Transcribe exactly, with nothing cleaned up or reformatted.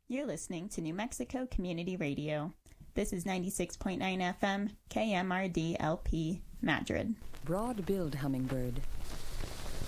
You're listening to New Mexico Community Radio. This is ninety-six point nine F M, K M R D L P, Madrid. Broad-billed hummingbird.